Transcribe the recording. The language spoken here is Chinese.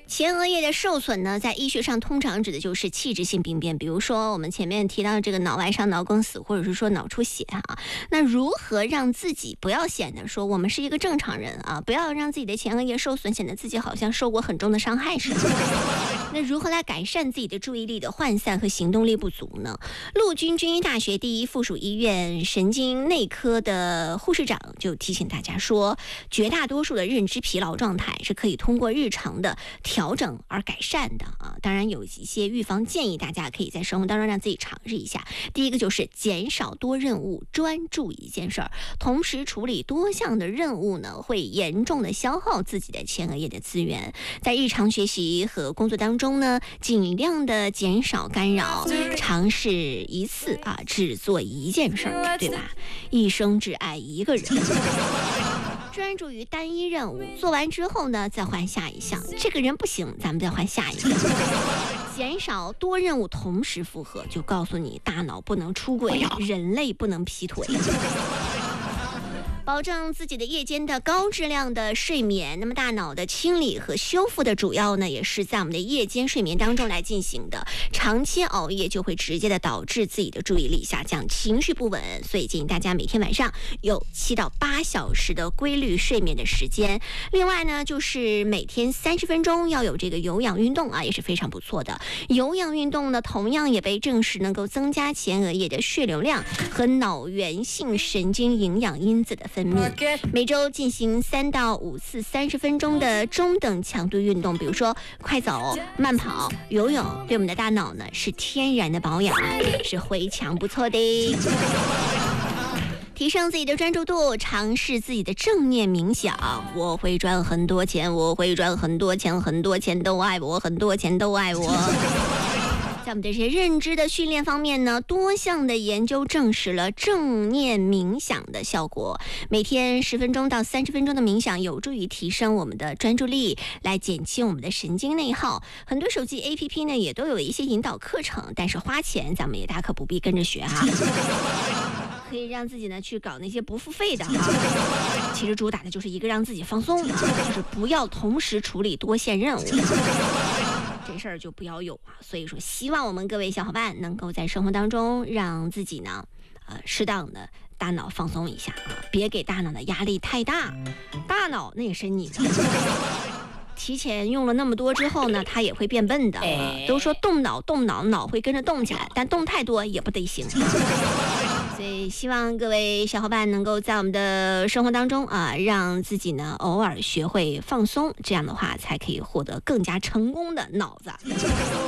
前额叶的受损呢，在医学上通常指的就是器质性病变，比如说我们前面提到的这个脑外伤、脑梗死，或者是说脑出血啊。那如何让自己不要显得说我们是一个正常人啊，不要让自己的前额叶受损，显得自己好像受过很重的伤害似的？那如何来改善自己的注意力的涣散和行动力不足呢？陆军军医大学第一附属医院神经内科的护士长就提醒大家说，绝大多数的认知疲劳状态是可以通过日常的调整而改善的啊。当然有一些预防建议，大家可以在生活当中让自己尝试一下。第一个就是减少多任务，专注一件事儿，同时处理多项的任务呢，会严重的消耗自己的前额叶的资源。在日常学习和工作当中呢，尽量的减少干扰，尝试一次只做一件事儿，对吧？一生只爱一个人。专注于单一任务，做完之后呢，再换下一项。这个人不行，咱们再换下一个。减少多任务同时负荷，就告诉你大脑不能出轨，人类不能劈腿。保证自己的夜间的高质量的睡眠，那么大脑的清理和修复的主要呢，也是在我们的夜间睡眠当中来进行的。长期熬夜就会直接的导致自己的注意力下降，情绪不稳，所以建议大家每天晚上有7到8小时的规律睡眠的时间。另外呢，就是每天30分钟要有这个有氧运动也是非常不错的。有氧运动呢，同样也被证实能够增加前额叶的血流量和脑源性神经营养因子的分泌。每周进行3到5次30分钟的中等强度运动，比如说快走、慢跑、游泳，对我们的大脑呢是天然的保养，是非常不错的。提升自己的专注度，尝试自己的正念冥想。我会赚很多钱，我会赚很多钱，很多钱都爱我，很多钱都爱我。在我们这些认知的训练方面呢，多项的研究证实了正念冥想的效果。每天10分钟到30分钟的冥想有助于提升我们的专注力，来减轻我们的神经内耗。很多手机 APP 呢也都有一些引导课程，但是花钱咱们也大可不必跟着学可以让自己呢去搞那些不付费的其实主打的就是一个让自己放松就是不要同时处理多线任务。这事儿就不要有所以说希望我们各位小伙伴能够在生活当中让自己呢适当的大脑放松一下别给大脑的压力太大，大脑那也是你的提前用了那么多之后呢，它也会变笨的都说动脑，脑会跟着动起来，但动太多也不得行所以希望各位小伙伴能够在我们的生活当中让自己呢偶尔学会放松，这样的话才可以获得更加成功的脑子。